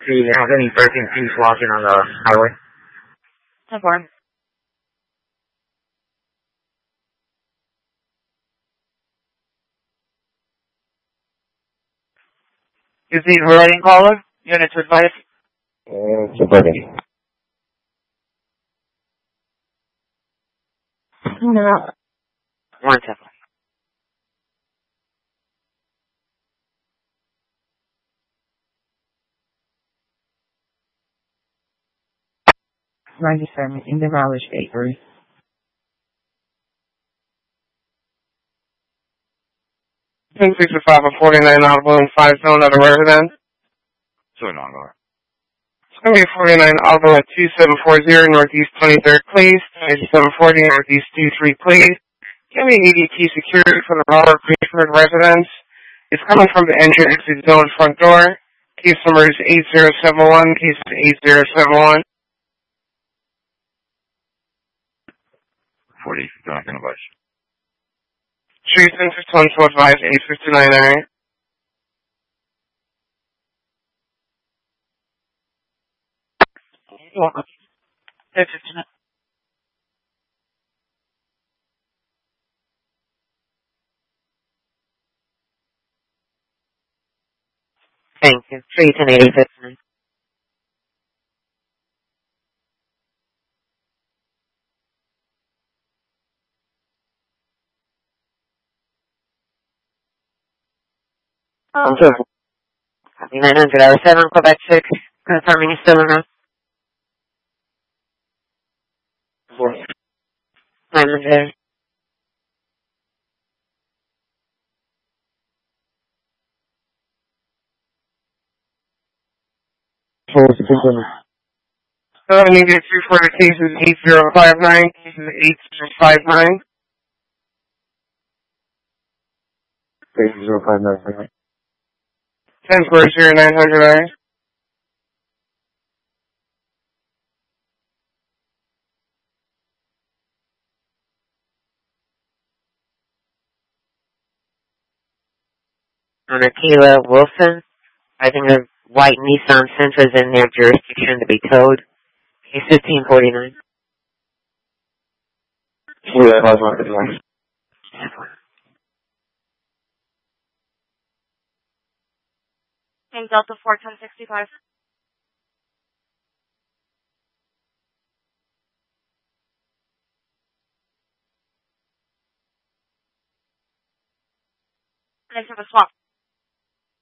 Do you have any birthing thieves walking on the highway? 10-4. Is the writing caller? Unit to advise? It's a birthing. No. 1 second. Register in the Raleigh Bakery. Ten 65 of 49 Audible and 5 zone at a resident. So non-guard. It's going to be 49 Audible at 2740 Northeast 23rd Place, 2740 Northeast 23 Place. Give me immediate key security from the Robert Greenford residence. It's coming from the engine exit zone front door. Case number is 8071, case is 8071. 40, don't have budge. Street Center, Tunstall Advice, 859 area. You're welcome. 859. Thank you. 310-8059. Sure. Copy 900 hour 7, Quebec 6. Confirming you're still around. 900. I need to get through for the case is 8059, case is 8059. 8059. 1040 900 area. On Akila Wilson, I think the white Nissan Sentra is in their jurisdiction to be towed. Case 1549. King Delta 4, 1065. Thanks for the swap.